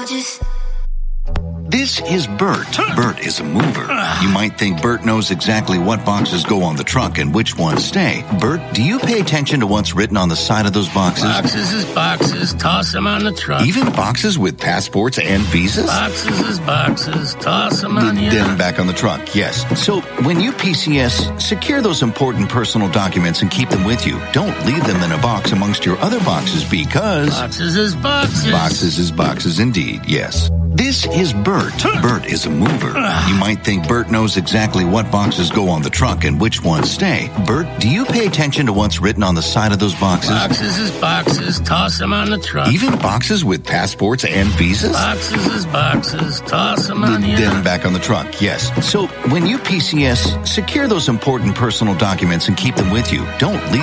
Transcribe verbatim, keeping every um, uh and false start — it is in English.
just... This is Bert. Bert is a mover. You might think Bert knows exactly what boxes go on the truck and which ones stay. Bert, do you pay attention to what's written on the side of those boxes? Boxes is boxes. Toss them on the truck. Even boxes with passports and visas? Boxes is boxes. Toss them on the... Then back on the truck, yes. So when you P C S, secure those important personal documents and keep them with you. Don't leave them in a box amongst your other boxes because... Boxes is boxes. Boxes is boxes indeed, yes. This is Bert. Bert is a mover. You might think Bert knows exactly what boxes go on the truck and which ones stay. Bert, do you pay attention to what's written on the side of those boxes? Boxes is boxes. Toss them on the truck. Even boxes with passports and visas? Boxes is boxes. Toss them on the... Then back on the truck, yes. So when you P C S, secure those important personal documents and keep them with you. Don't leave